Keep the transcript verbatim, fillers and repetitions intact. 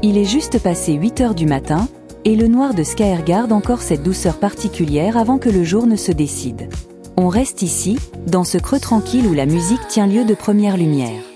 Il est juste passé huit heures du matin, et le noir de Skyer garde encore cette douceur particulière avant que le jour ne se décide. On reste ici, dans ce creux tranquille où la musique tient lieu de première lumière.